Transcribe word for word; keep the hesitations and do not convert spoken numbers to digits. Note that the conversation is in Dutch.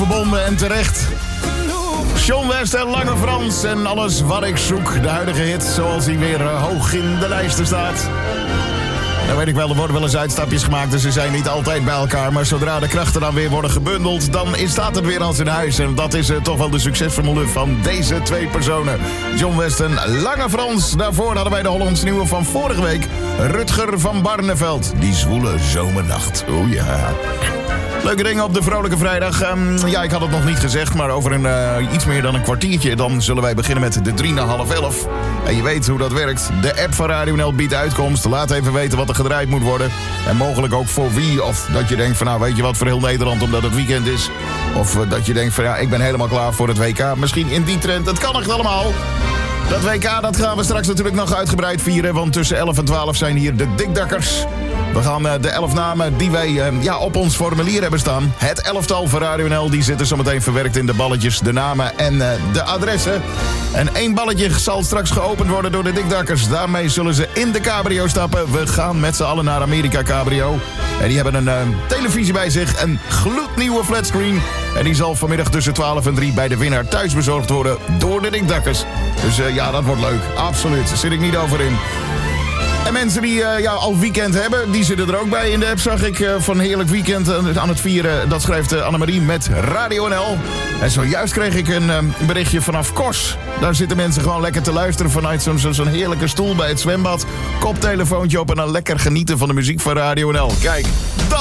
verbonden en terecht. John West en Lange Frans en alles wat ik zoek. De huidige hit zoals hij weer uh, hoog in de lijsten staat. Dan weet ik wel, er worden wel eens uitstapjes gemaakt, dus ze zijn niet altijd bij elkaar. Maar zodra de krachten dan weer worden gebundeld, dan staat het weer als in huis. En dat is uh, toch wel de succesformule van deze twee personen. John West en Lange Frans. Daarvoor hadden wij de Hollands nieuwe van vorige week. Rutger van Barneveld. Die zwoele zomernacht. Oeh ja. Leuke dingen op de Vrolijke Vrijdag. Um, ja, ik had het nog niet gezegd, maar over een, uh, iets meer dan een kwartiertje... dan zullen wij beginnen met de drie na half elf. En je weet hoe dat werkt. De app van Radio N L biedt uitkomst. Laat even weten wat er gedraaid moet worden. En mogelijk ook voor wie. Of dat je denkt van, nou, weet je wat, voor heel Nederland omdat het weekend is. Of uh, dat je denkt van, ja, ik ben helemaal klaar voor het W K. Misschien in die trend. Dat kan echt allemaal. Dat W K, dat gaan we straks natuurlijk nog uitgebreid vieren. Want tussen elf en twaalf zijn hier de Dikdakkers. We gaan uh, de elf namen die wij uh, ja, op ons formulier hebben staan. Het elftal van Radio N L, die zitten zometeen verwerkt in de balletjes, de namen en uh, de adressen. En één balletje zal straks geopend worden door de Dikdakkers. Daarmee zullen ze in de cabrio stappen. We gaan met z'n allen naar Amerika Cabrio. En die hebben een uh, televisie bij zich, een gloednieuwe flatscreen. En die zal vanmiddag tussen twaalf en drie bij de winnaar thuis bezorgd worden door de Dikdakkers. Dus uh, ja, dat wordt leuk. Absoluut. Daar zit ik niet over in. En mensen die uh, ja, al weekend hebben, die zitten er ook bij. In de app zag ik uh, van Heerlijk Weekend uh, aan het vieren. Dat schrijft uh, Annemarie met Radio N L. En zojuist kreeg ik een uh, berichtje vanaf Kos. Daar zitten mensen gewoon lekker te luisteren vanuit zo'n zo, zo'n heerlijke stoel bij het zwembad. Koptelefoontje op en dan lekker genieten van de muziek van Radio N L. Kijk, dat